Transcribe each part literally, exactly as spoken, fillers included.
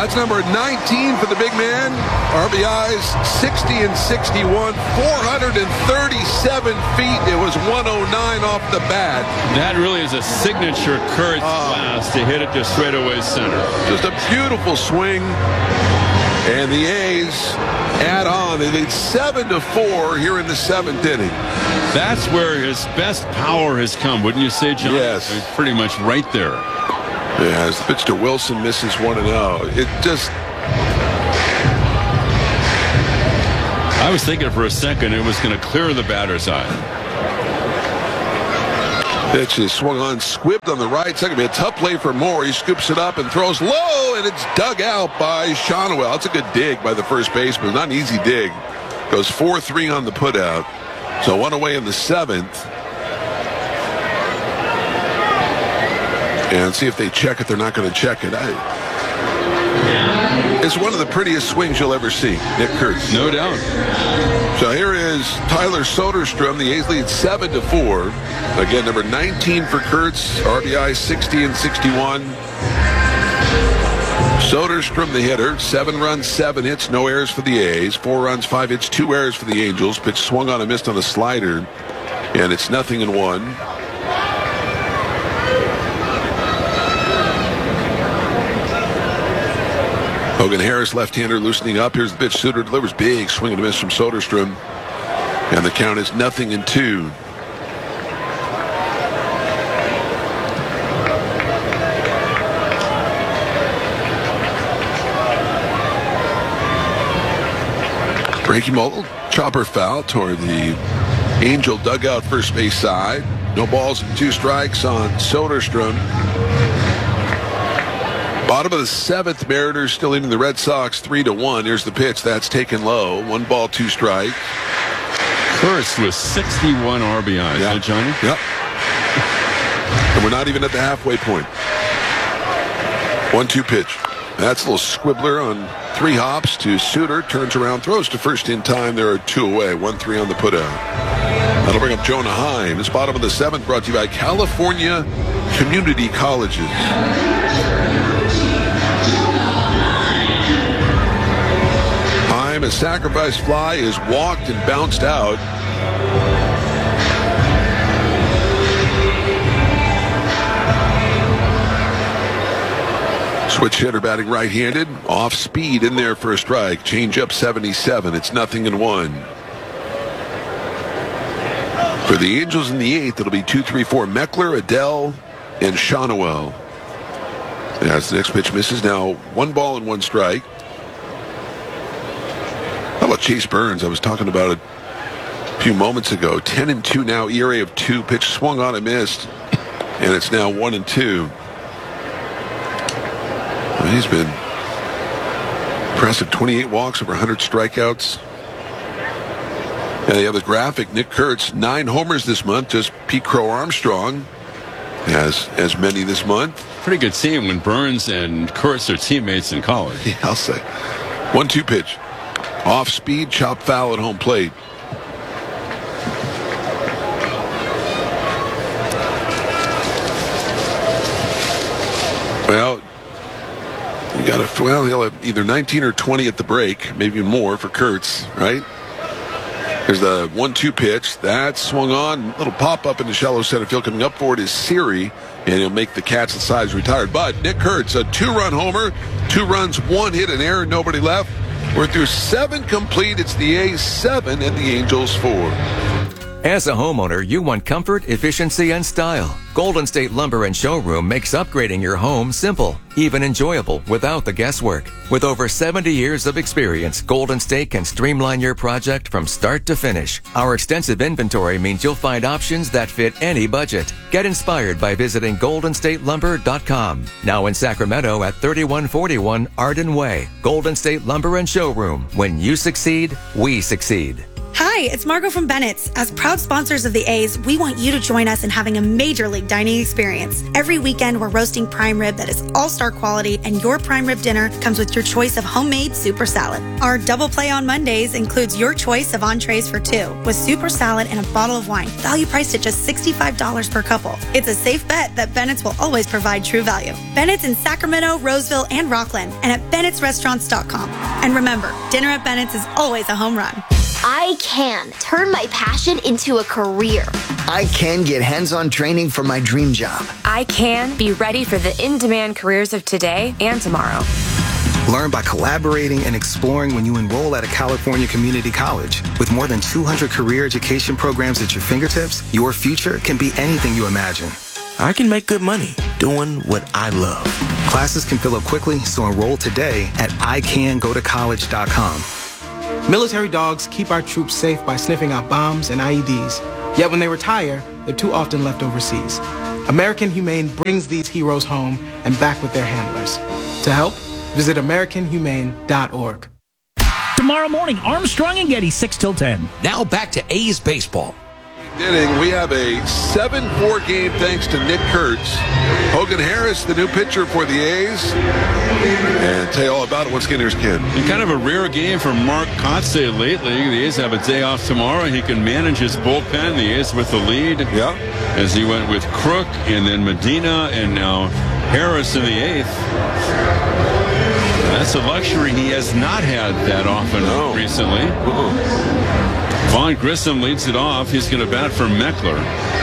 That's number nineteen for the big man. R B Is sixty and sixty-one, four hundred thirty-seven feet. It was one oh nine off the bat. That really is a signature Kurtz Oh. blast to hit it to straightaway center. Just a beautiful swing. And the A's add on. They lead seven to four here in the seventh inning. That's where his best power has come, wouldn't you say, John? Yes. It's pretty much right there. Yeah, as the pitch to Wilson misses one and oh. It just... I was thinking for a second it was going to clear the batter's eye. Pitch is swung on, squibbed on the right. It's going to be a tough play for Moore. He scoops it up and throws low, and it's dug out by Shonwell. That's a good dig by the first baseman. Not an easy dig. Goes four three on the putout. So one away in the seventh. And see if they check it. They're not going to check it. I, it's one of the prettiest swings you'll ever see, Nick Kurtz. No doubt. So here is Tyler Soderstrom. The A's lead seven to four. Again, number nineteen for Kurtz. R B I sixty and sixty-one. Soderstrom, the hitter. Seven runs, seven hits, no errors for the A's. Four runs, five hits, two errors for the Angels. Pitch swung on and missed on a slider. And it's nothing in one. Hogan Harris, left-hander, loosening up. Here's the pitch. Suter delivers big. Swing and a miss from Soderstrom. And the count is nothing in two. Breaking ball, chopper foul toward the Angel dugout first base side. No balls and two strikes on Soderstrom. Bottom of the seventh, Mariners still leading the Red Sox three to one. Here's the pitch. That's taken low. One ball, two strikes. Kurtz with sixty-one R B Is, Yeah. huh, Johnny? Yep. And we're not even at the halfway point. One two pitch. That's a little squibbler on three hops to Suter. Turns around, throws to first in time. There are two away. one three on the putout. That'll bring up Jonah Heim. This bottom of the seventh brought to you by California Community Colleges. Heim, a sacrifice fly, is walked and bounced out. Switch hitter batting right-handed. Off speed in there for a strike. Change up seventy-seven. It's nothing in one. For the Angels in the eighth, it'll be two three four. Meckler, Adele, and Shonwell. As the next pitch misses, now one ball and one strike. How about Chase Burns? I was talking about it a few moments ago. ten and two now, E R A of two. Pitch swung on and missed. And it's now one and two. Well, he's been impressive. twenty-eight walks, over one hundred strikeouts. And the other graphic, Nick Kurtz, nine homers this month. Just Pete Crow Armstrong has as many this month. Pretty good seeing when Burns and Kurtz are teammates in college. Yeah, I'll say. one two pitch. Off speed, chop foul at home plate. Well, you got to, well, he'll have either nineteen or twenty at the break, maybe more for Kurtz, right? There's the one two pitch. That swung on. Little pop-up in the shallow center field. Coming up for it is Siri, and he'll make the catch. The side's retired. But Nick Kurtz, a two-run homer, two runs, one hit, an error, nobody left. We're through seven complete. It's the A's seven and the Angels four. As a homeowner, you want comfort, efficiency, and style. Golden State Lumber and Showroom makes upgrading your home simple, even enjoyable, without the guesswork. With over seventy years of experience, Golden State can streamline your project from start to finish. Our extensive inventory means you'll find options that fit any budget. Get inspired by visiting golden state lumber dot com. Now in Sacramento at thirty-one forty-one Arden Way. Golden State Lumber and Showroom. When you succeed, we succeed. Hi, it's Margot from Bennett's. As proud sponsors of the A's, we want you to join us in having a major league dining experience. Every weekend, we're roasting prime rib that is all-star quality, and your prime rib dinner comes with your choice of homemade super salad. Our double play on Mondays includes your choice of entrees for two, with super salad and a bottle of wine, value priced at just sixty-five dollars per couple. It's a safe bet that Bennett's will always provide true value. Bennett's in Sacramento, Roseville, and Rockland, and at Bennett's Restaurants dot com. And remember, dinner at Bennett's is always a home run. I can turn my passion into a career. I can get hands-on training for my dream job. I can be ready for the in-demand careers of today and tomorrow. Learn by collaborating and exploring when you enroll at a California community college. With more than two hundred career education programs at your fingertips, your future can be anything you imagine. I can make good money doing what I love. Classes can fill up quickly, so enroll today at I can go to college dot com. Military dogs keep our troops safe by sniffing out bombs and I E Ds. Yet when they retire, they're too often left overseas. American Humane brings these heroes home and back with their handlers. To help, visit American Humane dot org. Tomorrow morning, Armstrong and Getty, six till ten. Now back to A's baseball. Inning, we have a seven four game thanks to Nick Kurtz. Hogan Harris, the new pitcher for the A's. And tell you all about it once again, here's Ken. And kind of a rare game for Mark Kotsay lately. The A's have a day off tomorrow. He can manage his bullpen. The A's with the lead. Yeah. As he went with Crook and then Medina and now Harris in the eighth. That's a luxury he has not had that often no. recently. Uh-uh. Vaughn Grissom leads it off. He's going to bat for Meckler.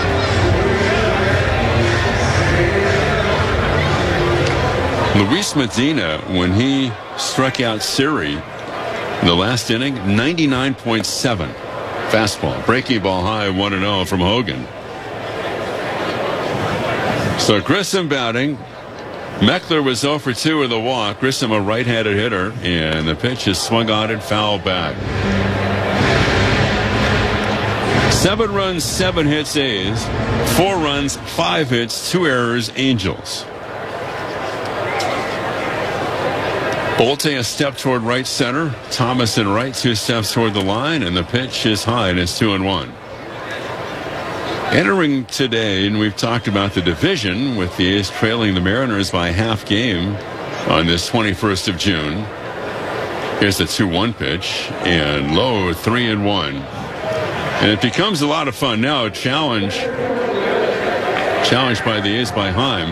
Luis Medina, when he struck out Siri in the last inning, ninety-nine point seven. Fastball. Breaking ball high, one and oh from Hogan. So Grissom batting. Meckler was oh for two with a walk. Grissom a right-handed hitter. And the pitch is swung on and fouled back. Seven runs, seven hits, A's. Four runs, five hits, two errors, Angels. Bolte a step toward right center. Thomas in right, two steps toward the line, and the pitch is high, and it's two and one. Entering today, and we've talked about the division with the A's trailing the Mariners by half game on this twenty-first of June. Here's the two one pitch, and low, three and one. And it becomes a lot of fun now. A challenge. Challenged by the A's by Heim.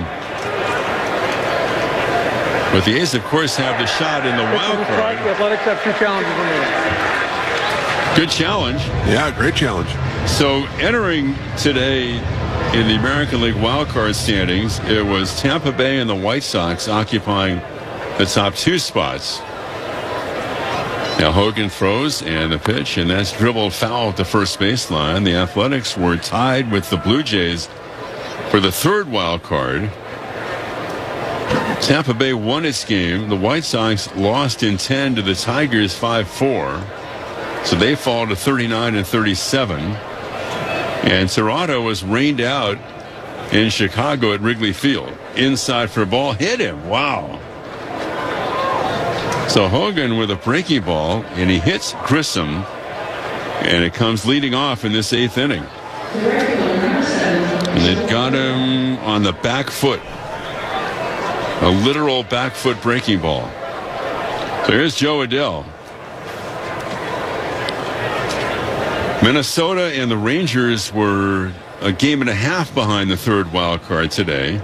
But the A's, of course, have the shot in the wild card. The Athletics have two challenges remaining. Good challenge. Yeah, great challenge. So entering today in the American League wild card standings, it was Tampa Bay and the White Sox occupying the top two spots. Now Hogan throws and the pitch, and that's dribbled foul at the first baseline. The Athletics were tied with the Blue Jays for the third wild card. Tampa Bay won its game. The White Sox lost in ten to the Tigers five four. So they fall to thirty-nine and thirty-seven. And Toronto was rained out in Chicago at Wrigley Field. Inside for a ball, hit him. Wow. So Hogan with a breaking ball, and he hits Grissom, and it comes leading off in this eighth inning. And it got him on the back foot. A literal back foot breaking ball. So here's Joe Adell. Minnesota and the Rangers were a game and a half behind the third wild card today.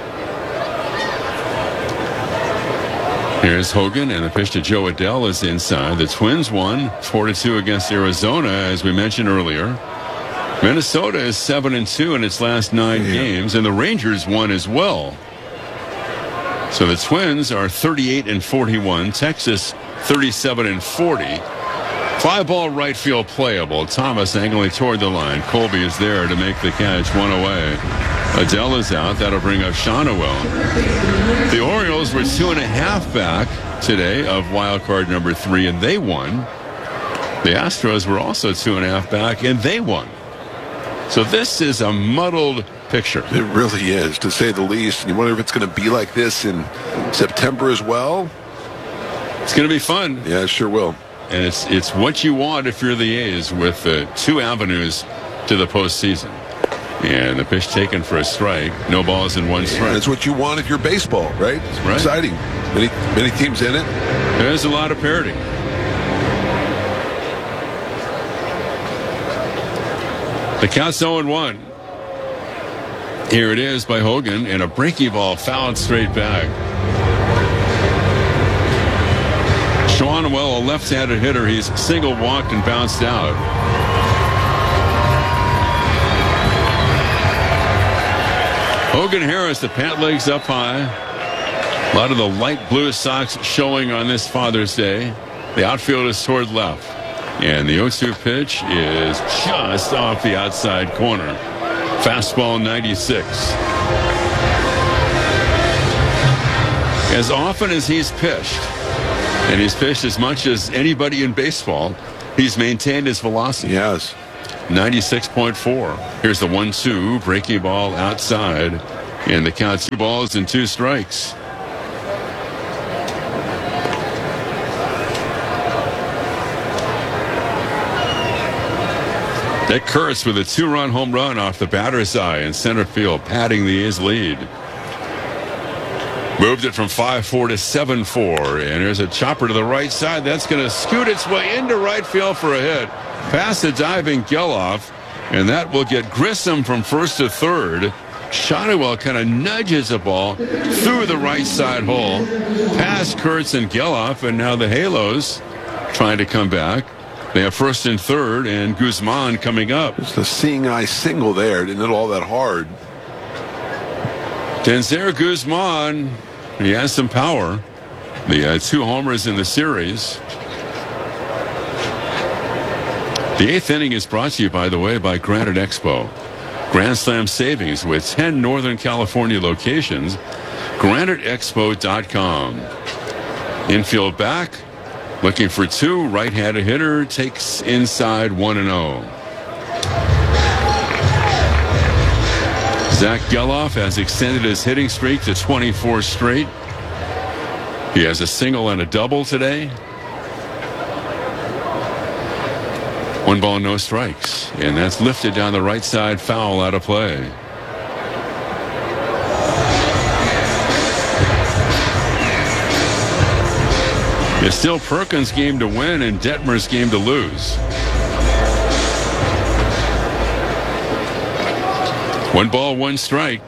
Here's Hogan, and the pitch to Joe Adell is inside. The Twins won four to two against Arizona, as we mentioned earlier. Minnesota is seven and two in its last nine yeah. games, and the Rangers won as well. So the Twins are thirty-eight and forty-one. Texas thirty-seven and forty. Fly ball right field playable. Thomas angling toward the line. Colby is there to make the catch. One away. Adell is out. That'll bring up Shawnuel. The Orioles were two and a half back today of wild card number three, and they won. The Astros were also two and a half back, and they won. So this is a muddled picture. It really is, to say the least. And you wonder if it's going to be like this in September as well. It's going to be fun. Yeah, it sure will. and it's it's what you want if you're the A's with uh, two avenues to the postseason. And the pitch taken for a strike. No balls and one strike. Yeah, that's what you want if you're baseball, right? It's right. Exciting. Many, many teams in it. There's a lot of parity. The count's oh and one. Here it is by Hogan, and a breaky ball fouled straight back. Schwanwell, a left-handed hitter. He's single walked and bounced out. Hogan Harris, the pant legs up high. A lot of the light blue socks showing on this Father's Day. The outfield is toward left. And the oh two pitch is just off the outside corner. Fastball ninety-six. As often as he's pitched, and he's pitched as much as anybody in baseball, he's maintained his velocity. Yes. ninety-six point four. Here's the one two, breaking ball outside, and the count two balls and two strikes. Nick Kurtz with a two-run home run off the batter's eye in center field, padding the A's lead. Moved it from five four to seven four, and there's a chopper to the right side. That's going to scoot its way into right field for a hit. Past the diving Geloff, and that will get Grissom from first to third. Shotwell kind of nudges the ball through the right side hole, past Kurtz and Geloff, and now the Halos trying to come back. They have first and third, and Guzman coming up. It's the seeing eye single there. Didn't hit all that hard. Denzer Guzman, he has some power. The uh, two homers in the series. The eighth inning is brought to you, by the way, by Granite Expo. Grand Slam savings with ten Northern California locations. Granite Expo dot com. Infield back. Looking for two. Right-handed hitter takes inside one and oh. Zach Geloff has extended his hitting streak to twenty-four straight. He has a single and a double today. One ball, no strikes. And that's lifted down the right side, foul out of play. It's still Perkins' game to win and Detmer's game to lose. One ball, one strike.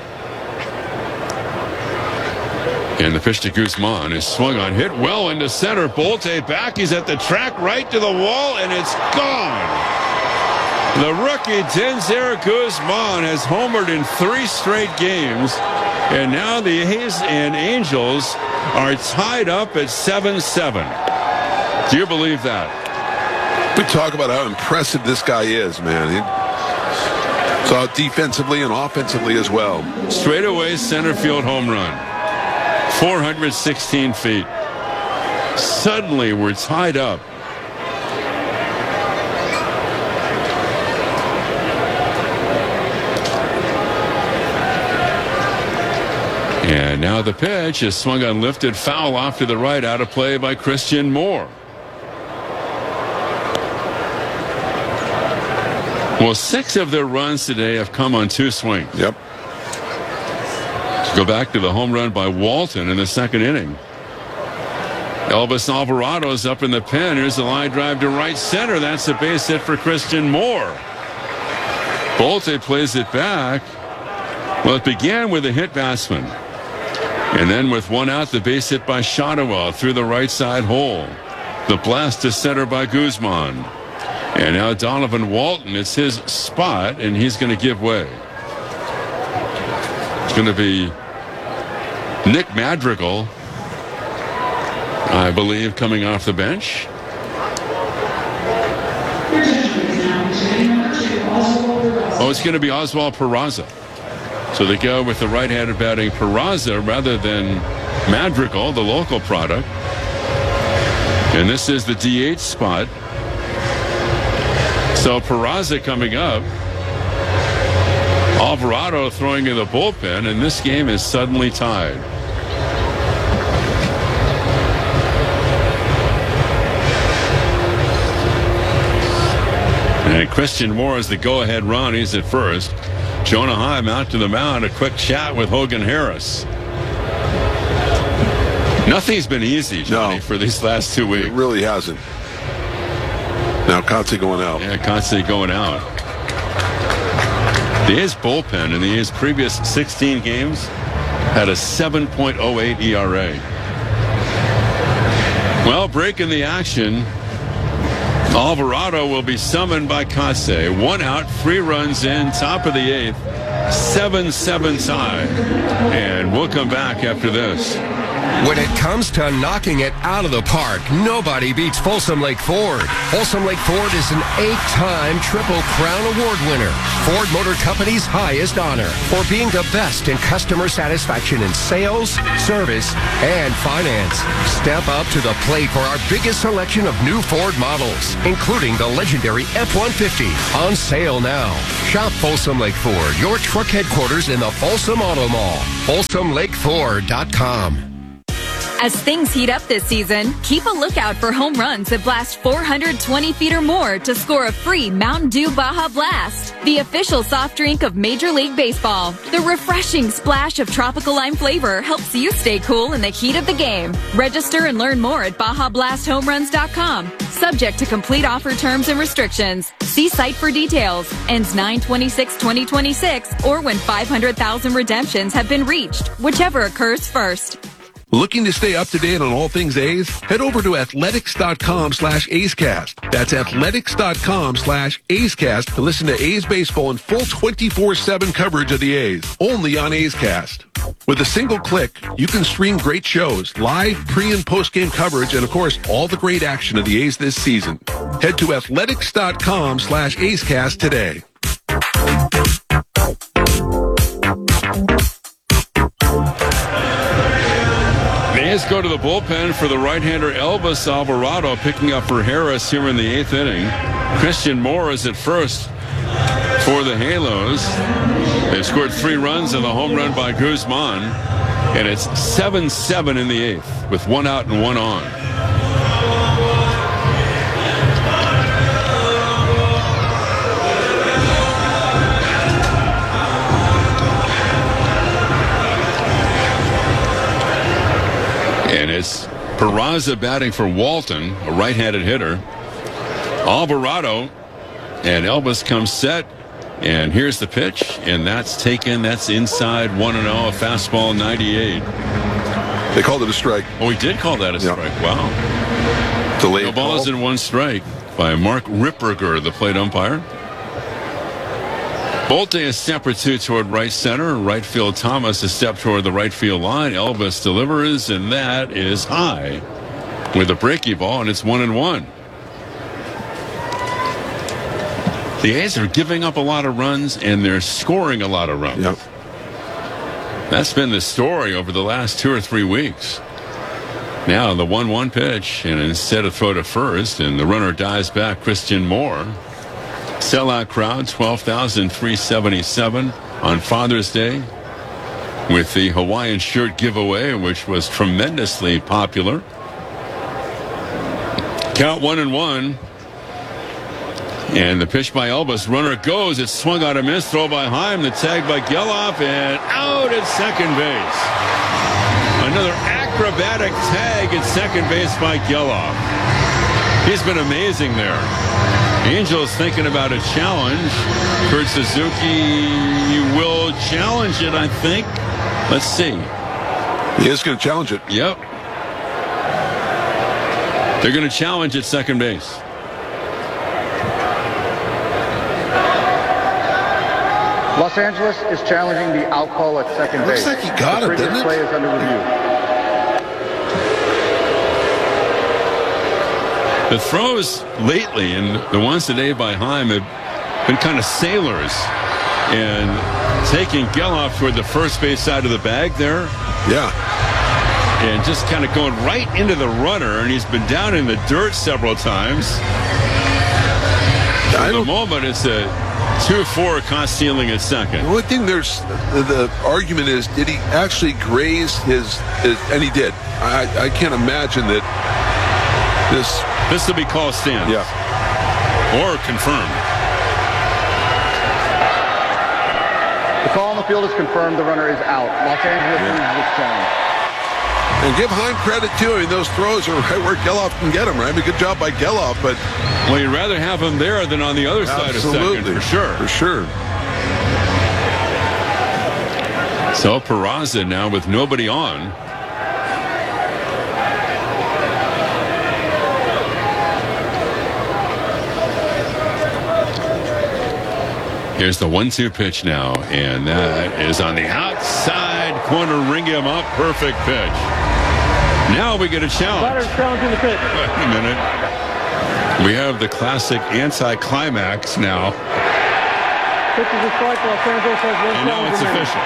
And the pitch to Guzman is swung on, hit well into center. Bolte back. He's at the track, right to the wall, and it's gone. The rookie Denzer Guzman has homered in three straight games. And now the A's and Angels are tied up at seven seven. Do you believe that? We talk about how impressive this guy is, man. He saw it defensively and offensively as well. Straightaway center field home run. four hundred sixteen feet. Suddenly we're tied up. And now the pitch is swung on, lifted, foul off to the right, out of play by Christian Moore. Well, six of their runs today have come on two swings. Yep. Go back to the home run by Walton in the second inning. Elvis Alvarado's up in the pen. Here's the line drive to right center. That's a base hit for Christian Moore. Bolte plays it back. Well, it began with a hit batsman. And then with one out, the base hit by Shotwell through the right side hole. The blast to center by Guzman. And now Donovan Walton, it's his spot, and he's going to give way. It's going to be Nick Madrigal, I believe, coming off the bench. Oh, it's going to be Oswald Peraza. So they go with the right-handed batting Peraza rather than Madrigal, the local product. And this is the D H spot. So Peraza coming up. Alvarado throwing in the bullpen, and this game is suddenly tied. And Christian Moore is the go-ahead run. He's at first. Jonah Heim out to the mound. A quick chat with Hogan Harris. Nothing's been easy, Johnny, no. for these last two weeks. It really hasn't. Now Kotze going out. Yeah, Kotze going out. The A's bullpen in the A's previous sixteen games had a seven point oh eight E R A. Well, breaking the action, Alvarado will be summoned by Kotze. One out, three runs in, top of the eighth, seven seven tie. And we'll come back after this. When it comes to knocking it out of the park, nobody beats Folsom Lake Ford. Folsom Lake Ford is an eight-time Triple Crown Award winner, Ford Motor Company's highest honor for being the best in customer satisfaction in sales, service, and finance. Step up to the plate for our biggest selection of new Ford models, including the legendary F one fifty, on sale now. Shop Folsom Lake Ford, your truck headquarters in the Folsom Auto Mall. Folsom Lake Ford dot com. As things heat up this season, keep a lookout for home runs that blast four hundred twenty feet or more to score a free Mountain Dew Baja Blast, the official soft drink of Major League Baseball. The refreshing splash of tropical lime flavor helps you stay cool in the heat of the game. Register and learn more at Baja Blast Home Runs dot com. Subject to complete offer terms and restrictions. See site for details. Ends nine twenty-six twenty twenty-six or when five hundred thousand redemptions have been reached, whichever occurs first. Looking to stay up to date on all things A's? Head over to athletics.com slash A'scast. That's athletics.com slash A'scast to listen to A's baseball in full twenty-four seven coverage of the A's, only on A's Cast. With a single click, you can stream great shows, live pre- and post-game coverage, and of course, all the great action of the A's this season. Head to athletics.com slash A'scast today. A's go to the bullpen for the right-hander Elvis Alvarado, picking up for Harris here in the eighth inning. Christian Moore is at first for the Halos. They've scored three runs and the home run by Guzman, and it's seven seven in the eighth with one out and one on. And it's Peraza batting for Walton, a right-handed hitter. Alvarado and Elvis come set. And here's the pitch. And that's taken. That's inside one and oh, a fastball ninety-eight. They called it a strike. Oh, he did call that a strike. Yep. Wow. Delayed no balls call. in one strike by Mark Ripperger, the plate umpire. Bolte a step or two toward right center. Right field Thomas a step toward the right field line. Elvis delivers, and that is high with a breaky ball, and it's one and one. The A's are giving up a lot of runs, and they're scoring a lot of runs. Yep. That's been the story over the last two or three weeks. Now the one one pitch, and instead of throw to first, and the runner dives back, Christian Moore. Sellout crowd, twelve thousand three hundred seventy-seven on Father's Day with the Hawaiian shirt giveaway, which was tremendously popular. Count one and one. And the pitch by Elvis. Runner goes. It's swung out a miss. Throw by Heim. The tag by Geloff. And out at second base. Another acrobatic tag at second base by Geloff. He's been amazing there. Angels thinking about a challenge. Kurt Suzuki will challenge it, I think. Let's see. He is going to challenge it. Yep. They're going to challenge at second base. Los Angeles is challenging the out call at second base. Looks like he got it, didn't it? The play is under review. The throws lately, and the ones today by Heim, have been kind of sailors. And taking Geloff toward the first base side of the bag there. Yeah. And just kind of going right into the runner, and he's been down in the dirt several times. For the moment, it's a two four cost ceiling at second. The only thing there's, the, the argument is, did he actually graze his, his and he did. I, I can't imagine that this... This will be called stand. Yeah. Or confirmed. The call on the field is confirmed. The runner is out. Los Angeles yeah. loses its challenge. And give Heim credit, too. I mean, those throws are right where Geloff can get them, right? I mean, good job by Geloff, but... Well, you'd rather have him there than on the other side Absolutely. of second, for sure. For sure. So Peraza now with nobody on. Here's the one two pitch now, and that is on the outside corner. Ring him up. Perfect pitch. Now we get a challenge. challenging the pitch. Wait a minute. We have the classic anti-climax now. Pitch is a strike. Los Angeles has one And now it's official.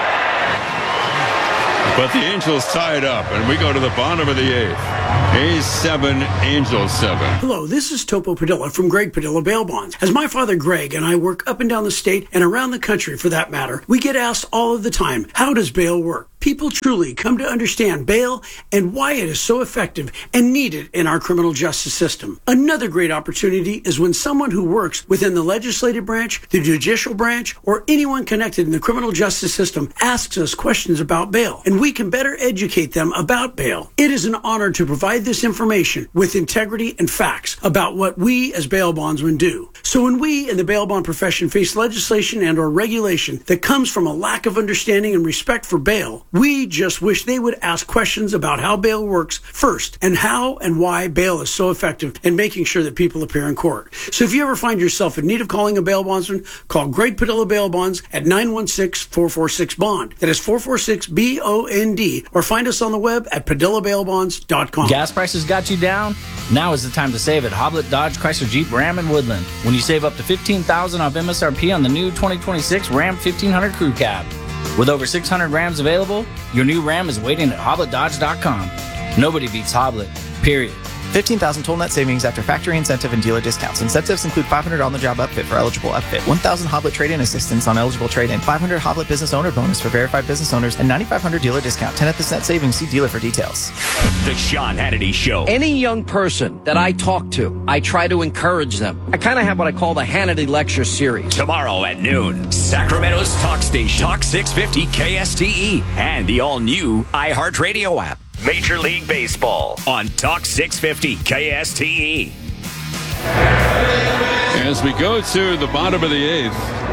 But the Angels tie it up, and we go to the bottom of the eighth. A's seven, Angels seven. Hello, this is Topo Padilla from Greg Padilla Bail Bonds. As my father Greg and I work up and down the state and around the country for that matter, we get asked all of the time, how does bail work? People truly come to understand bail and why it is so effective and needed in our criminal justice system. Another great opportunity is when someone who works within the legislative branch, the judicial branch, or anyone connected in the criminal justice system asks us questions about bail, and we can better educate them about bail. It is an honor to provide this information with integrity and facts about what we as bail bondsmen do. So when we in the bail bond profession face legislation and or regulation that comes from a lack of understanding and respect for bail, we just wish they would ask questions about how bail works first and how and why bail is so effective in making sure that people appear in court. So if you ever find yourself in need of calling a bail bondsman, call Greg Padilla Bail Bonds at nine one six, four four six, BOND. That is four four six, B O N D. Or find us on the web at padilla bail bonds dot com. Gas prices got you down? Now is the time to save at Hoblet Dodge Chrysler Jeep Ram in Woodland. When you save up to fifteen thousand dollars off M S R P on the new twenty twenty-six Ram fifteen hundred Crew Cab. With over six hundred Rams available, your new Ram is waiting at hoblet dodge dot com. Nobody beats Hoblet, period. fifteen thousand total net savings after factory incentive and dealer discounts. Incentives include five hundred on the job upfit for eligible upfit, one thousand Hoblet trade-in assistance on eligible trade-in, five hundred Hoblet business owner bonus for verified business owners, and ninety-five hundred dealer discount. ten percent savings. See dealer for details. The Sean Hannity Show. Any young person that I talk to, I try to encourage them. I kind of have what I call the Hannity Lecture Series. Tomorrow at noon, Sacramento's talk station, Talk six fifty K S T E, and the all-new iHeartRadio app. Major League Baseball on Talk six fifty K S T E. As we go to the bottom of the eighth,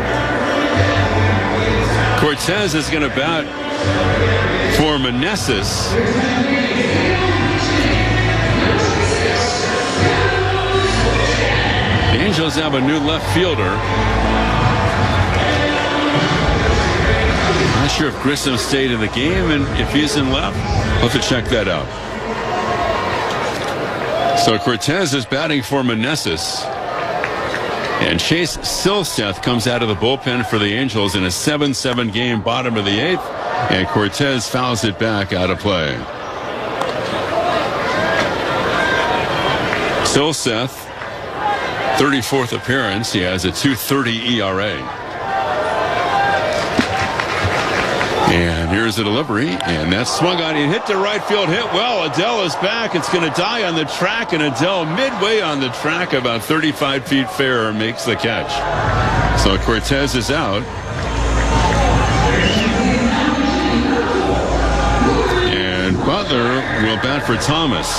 Cortez is going to bat for Meneses. The Angels have a new left fielder. Not sure if Grissom stayed in the game and if he's in left. We'll have to check that out. So Cortez is batting for Meneses. And Chase Silseth comes out of the bullpen for the Angels in a seven seven game bottom of the eighth. And Cortez fouls it back out of play. Silseth, thirty-fourth appearance. He has a two thirty E R A. And here's the delivery, and that's swung on. He hit to right field, hit well. Adele is back. It's going to die on the track, and Adele midway on the track, about thirty-five feet fair, makes the catch. So Cortez is out. And Butler will bat for Thomas.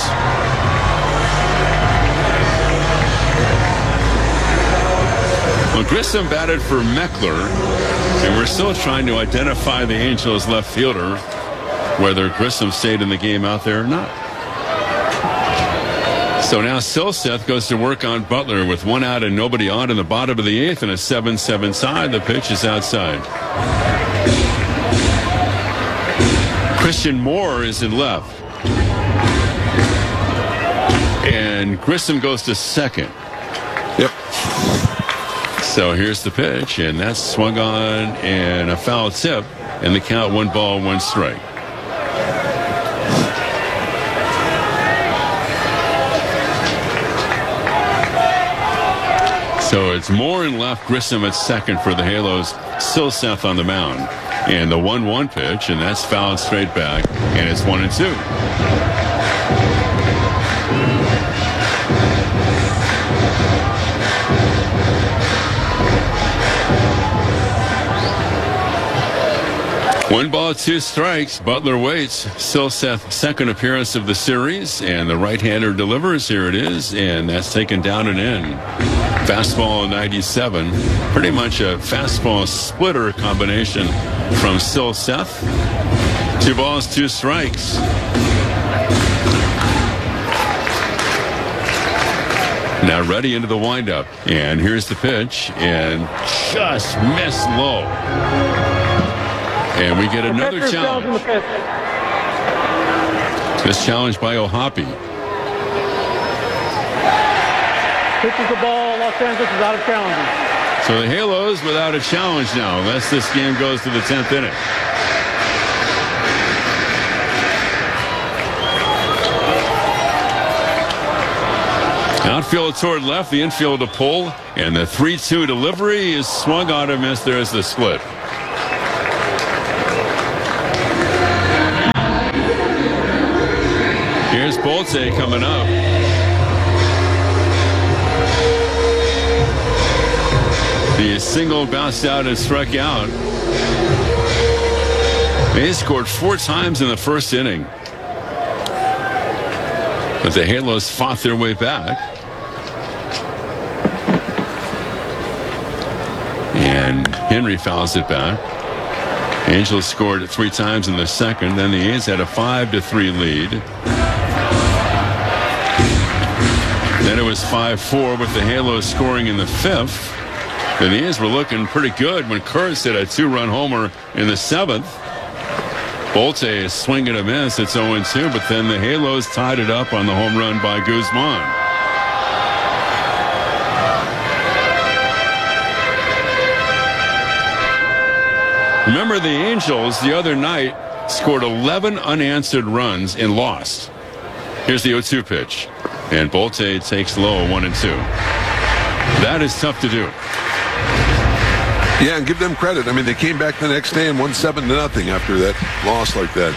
Well, Grissom batted for Meckler, and we're still trying to identify the Angels left fielder, whether Grissom stayed in the game out there or not. So now Silseth goes to work on Butler with one out and nobody on in the bottom of the eighth and a seven seven side. The pitch is outside. Christian Moore is in left. And Grissom goes to second. Yep. So here's the pitch, and that's swung on and a foul tip, and the count one ball, one strike. So it's Moore in left, Grissom at second for the Halos, Silseth on the mound. And the one one pitch, and that's fouled straight back, and it's one and two. One ball, two strikes. Butler waits. Silseth's second appearance of the series, and the right-hander delivers. Here it is, and that's taken down and in. Fastball ninety-seven. Pretty much a fastball splitter combination from Silseth. Two balls, two strikes. Now ready into the windup, and here's the pitch, and just missed low. And we get another challenge. This challenge by O'Hoppe. Pitches the ball. Los Angeles is out of challenges. So the Halos without a challenge now, unless this game goes to the tenth inning. Outfield toward left, the infield to pull, and the three two delivery is swung on and missed. There's the split. Here's Bolte coming up. The single bounced out and struck out. They scored four times in the first inning. But the Halos fought their way back. And Henry fouls it back. Angels scored three times in the second. Then the A's had a five to three lead. Then it was five four with the Halos scoring in the fifth. And the A's were looking pretty good when Kurtz hit a two-run homer in the seventh. Bolte is swinging a miss. It's oh two, but then the Halos tied it up on the home run by Guzman. Remember, the Angels the other night scored eleven unanswered runs and lost. Here's the oh two pitch. And Bolte takes low, one and two. That is tough to do. Yeah, and give them credit. I mean, they came back the next day and won seven to nothing after that loss like that.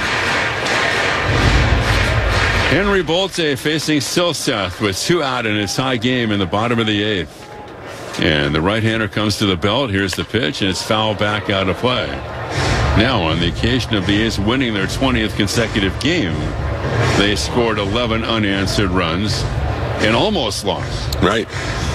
Henry Bolte facing Silseth with two out in a tie game in the bottom of the eighth. And the right-hander comes to the belt. Here's the pitch, and it's fouled back out of play. Now, on the occasion of the A's winning their twentieth consecutive game, they scored eleven unanswered runs and almost lost. Right.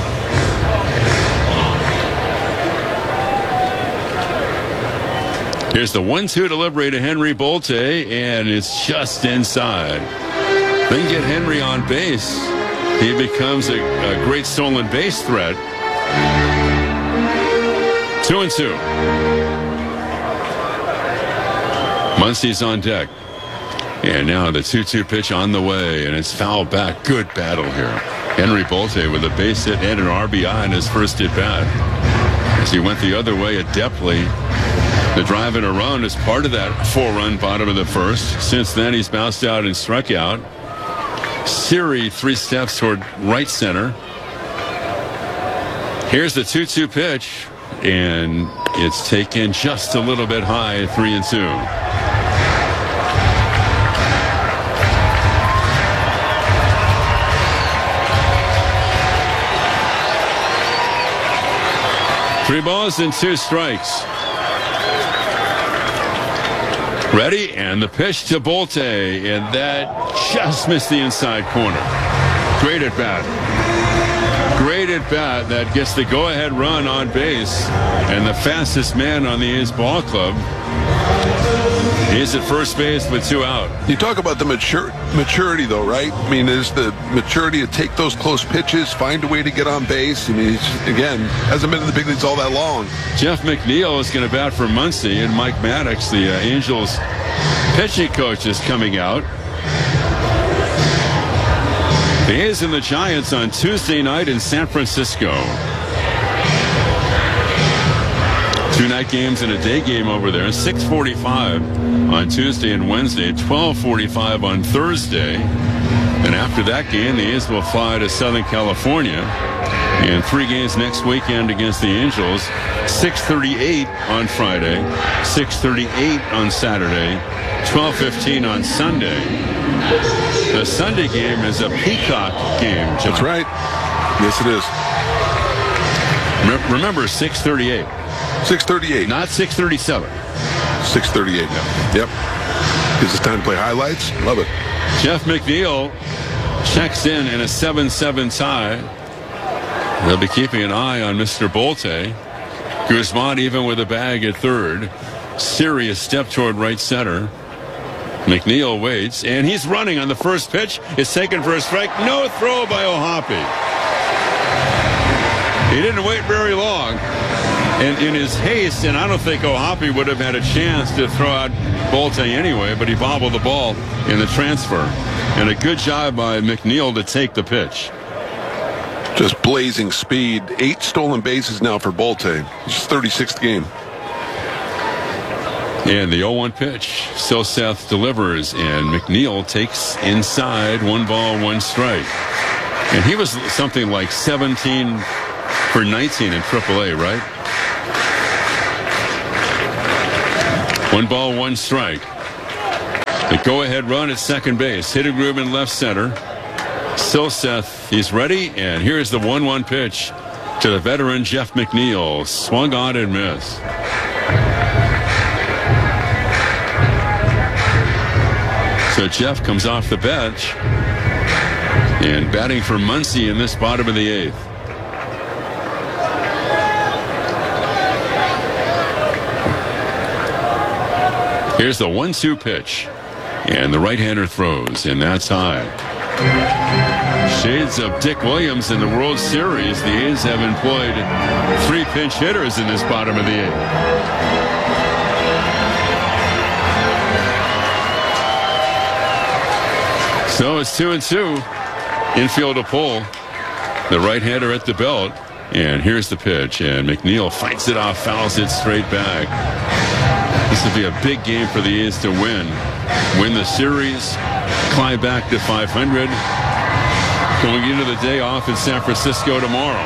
Here's the one two delivery to Henry Bolte, and it's just inside. Then get Henry on base. He becomes a, a great stolen base threat. Two and two. Muncie's on deck. And now the two two pitch on the way, and it's fouled back. Good battle here. Henry Bolte with a base hit and an R B I in his first at-bat. As he went the other way adeptly. The drive in a run is part of that four-run bottom of the first. Since then, he's bounced out and struck out. Siri three steps toward right center. Here's the two two pitch, and it's taken just a little bit high, three and two. Three balls and two strikes. Ready, and the pitch to Bolte, and that just missed the inside corner. Great at bat. Great at bat that gets the go-ahead run on base, and the fastest man on the A's ball club. He's at first base with two out. You talk about the mature, maturity, though, right? I mean, there's the maturity to take those close pitches, find a way to get on base. I mean, he's, again, hasn't been in the big leagues all that long. Jeff McNeil is going to bat for Muncie, and Mike Maddox, the uh, Angels pitching coach, is coming out. The A's and the Giants on Tuesday night in San Francisco. Two night games and a day game over there. six forty-five on Tuesday and Wednesday. twelve forty-five on Thursday. And after that game, the A's will fly to Southern California. And three games next weekend against the Angels. six thirty-eight on Friday. six thirty-eight on Saturday. twelve fifteen on Sunday. The Sunday game is a Peacock game, John. That's right. Yes, it is. Remember, six thirty-eight. six thirty-eight. Not six thirty-seven. six thirty-eight now. Yep. Gives us time to play highlights. Love it. Jeff McNeil checks in in a seven seven tie. They'll be keeping an eye on Mister Bolte. Guzman even with a bag at third. Serious step toward right center. McNeil waits, and he's running on the first pitch. It's taken for a strike. No throw by O'Hoppe. He didn't wait very long. And in his haste, and I don't think O'Hoppe would have had a chance to throw out Bolte anyway, but he bobbled the ball in the transfer. And a good job by McNeil to take the pitch. Just blazing speed. Eight stolen bases now for Bolte. It's his thirty-sixth game. And the oh one pitch. Silseth delivers, and McNeil takes inside. One ball, one strike. And he was something like seventeen for nineteen in triple A, right? One ball, one strike. The go-ahead run at second base. Hittegruben in left center. Silseth, he's ready, and here's the one one pitch to the veteran Jeff McNeil. Swung on and missed. So Jeff comes off the bench and batting for Muncie in this bottom of the eighth. Here's the one two pitch, and the right-hander throws, and that's high. Shades of Dick Williams in the World Series. The A's have employed three pinch hitters in this bottom of the eighth. So it's two and two. Infield to pull. The right-hander at the belt. And here's the pitch. And McNeil fights it off, fouls it straight back. This would be a big game for the A's to win. Win the series. Climb back to five hundred. Going into the day off in San Francisco tomorrow.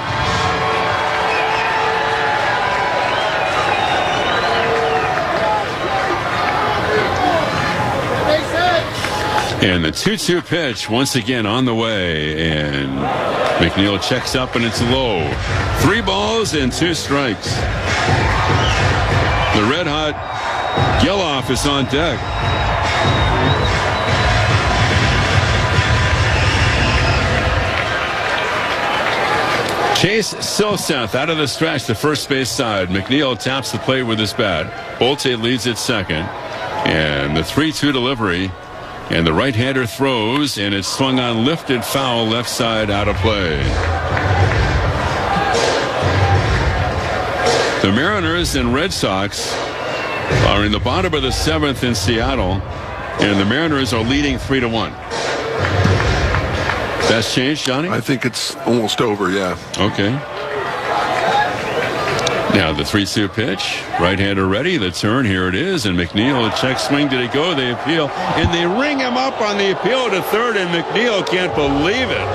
And the two two pitch once again on the way, and McNeil checks up and it's low. Three balls and two strikes. The red hot Geloff is on deck. Chase Silseth out of the stretch, the first base side. McNeil taps the plate with his bat. Bolte leads at second. And the three two delivery. And the right-hander throws, and it's swung on, lifted, foul, left side, out of play. The Mariners and Red Sox are in the bottom of the seventh in Seattle, and the Mariners are leading three to one. That's changed, Johnny? I think it's almost over, yeah. Okay. Now the three two pitch. Right-hander ready. The turn. Here it is. And McNeil, a check swing. Did it go? They appeal. And they ring him up on the appeal to third. And McNeil can't believe it.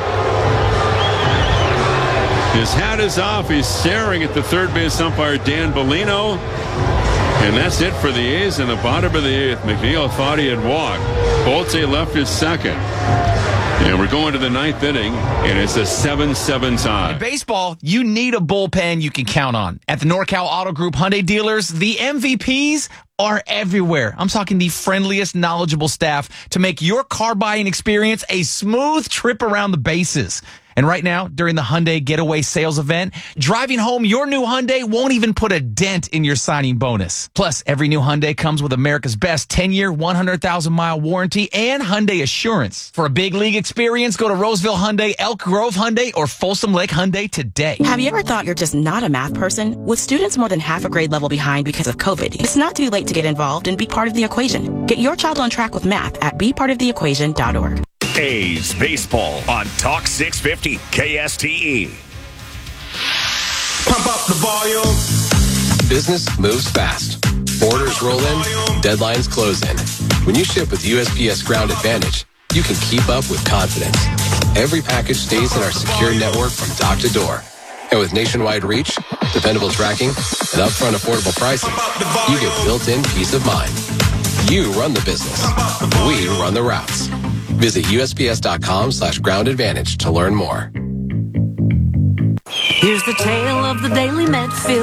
His hat is off. He's staring at the third base umpire, Dan Bellino. And that's it for the A's in the bottom of the eighth. McNeil thought he had walked. Bolte left his second. And we're going to the ninth inning, and it's a seven seven tie. In baseball, you need a bullpen you can count on. At the NorCal Auto Group Hyundai dealers, the M V Ps are everywhere. I'm talking the friendliest, knowledgeable staff to make your car buying experience a smooth trip around the bases. And right now, during the Hyundai Getaway Sales Event, driving home your new Hyundai won't even put a dent in your signing bonus. Plus, every new Hyundai comes with America's best ten-year, one hundred thousand mile warranty and Hyundai Assurance. For a big league experience, go to Roseville Hyundai, Elk Grove Hyundai, or Folsom Lake Hyundai today. Have you ever thought you're just not a math person? With students more than half a grade level behind because of COVID, it's not too late to get involved and be part of the equation. Get your child on track with math at be part of the equation dot org. A's baseball on Talk six fifty K S T E. Pump up the volume. Business moves fast. Orders roll in, deadlines close in. When you ship with U S P S Ground Advantage, you can keep up with confidence. Every package stays in our secure network from dock to door. And with nationwide reach, dependable tracking, and upfront affordable pricing, you get built-in peace of mind. You run the business. We run the routes. Visit U S P S dot com slash ground advantage to learn more. Here's the tale of the Daily Medfield.